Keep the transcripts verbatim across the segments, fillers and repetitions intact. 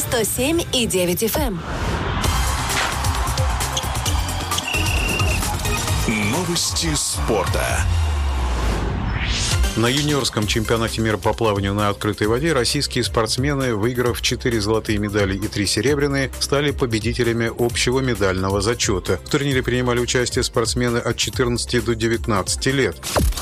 сто семь и девять эф эм. Новости спорта. На юниорском чемпионате мира по плаванию на открытой воде российские спортсмены, выиграв четыре золотые медали и три серебряные, стали победителями общего медального зачета. В турнире принимали участие спортсмены от четырнадцати до девятнадцати лет.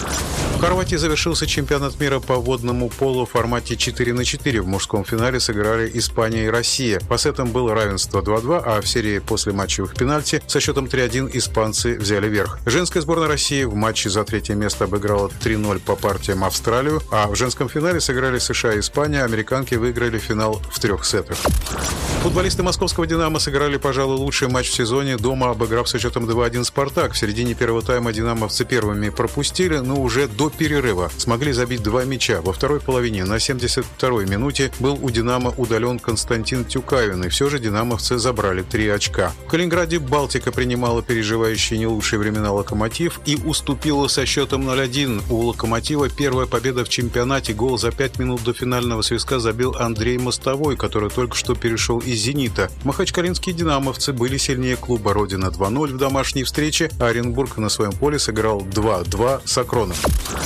В Хорватии завершился чемпионат мира по водному полу в формате четыре на четыре. В мужском финале сыграли Испания и Россия. По сетам было равенство два-два, а в серии после матчевых пенальти со счетом три-один испанцы взяли верх. Женская сборная России в матче за третье место обыграла три-ноль по партиям Австралию, а в женском финале сыграли США и Испания. Американки выиграли финал в трех сетах. Футболисты московского «Динамо» сыграли, пожалуй, лучший матч в сезоне, дома обыграв со счетом два-один «Спартак». В середине первого тайма динамовцы первыми пропустили, но уже до перерыва смогли забить два мяча. Во второй половине на семьдесят второй минуте был у «Динамо» удален Константин Тюкавин, и все же динамовцы забрали три очка. В Калининграде «Балтика» принимала переживающие не лучшие времена «Локомотив» и уступила со счетом ноль-один. У «Локомотива» первая победа в чемпионате. Гол за пять минут до финального свистка забил Андрей Мостовой, который только что перешел из «Зенита». Махачкалинские «Динамовцы» были сильнее клуба «Родина» два-ноль в домашней встрече, а Оренбург на своем поле сыграл два-два с «Акроном».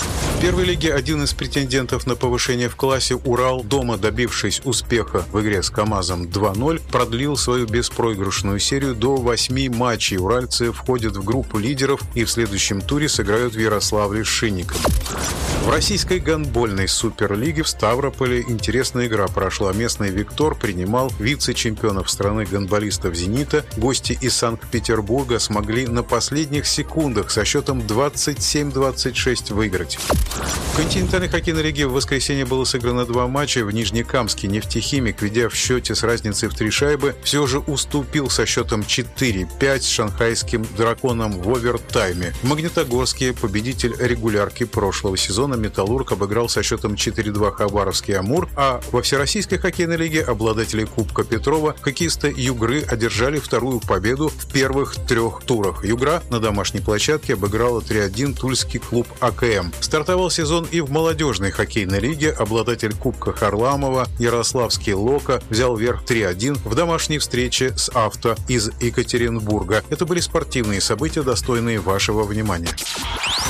В первой лиге один из претендентов на повышение в классе «Урал», дома добившись успеха в игре с КамАЗом два-ноль, продлил свою беспроигрышную серию до восьми матчей. Уральцы входят в группу лидеров и в следующем туре сыграют в Ярославле с Шинником. В российской гандбольной суперлиге в Ставрополе интересная игра прошла. Местный «Виктор» принимал вице-чемпионов страны гандболистов «Зенита». Гости из Санкт-Петербурга смогли на последних секундах со счетом двадцать семь двадцать шесть выиграть. В континентальной хоккейной лиге в воскресенье было сыграно два матча. В Нижнекамске «Нефтехимик», ведя в счете с разницей в три шайбы, все же уступил со счетом четыре-пять с шанхайским «Драконом» в овертайме. В Магнитогорске победитель регулярки прошлого сезона «Металлург» обыграл со счетом четыре-два хабаровский «Амур», а во Всероссийской хоккейной лиге обладатели Кубка Петрова хоккеисты «Югры» одержали вторую победу в первых трех турах. «Югра» на домашней площадке обыграла три-один тульский клуб «А К М». Стартовал сезон и в молодежной хоккейной лиге. Обладатель Кубка Харламова Ярославский «Лока» взял верх три-один в домашней встрече с «Авто» из Екатеринбурга. Это были спортивные события, достойные вашего внимания.